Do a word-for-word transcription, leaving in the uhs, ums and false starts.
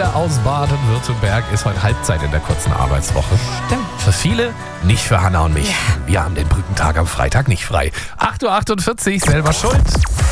Michele aus Baden-Württemberg ist heute Halbzeit in der kurzen Arbeitswoche. Stimmt. Für viele, nicht für Hannah und mich. Ja. Wir haben den Brückentag am Freitag nicht frei. acht Uhr achtundvierzig, selber schuld.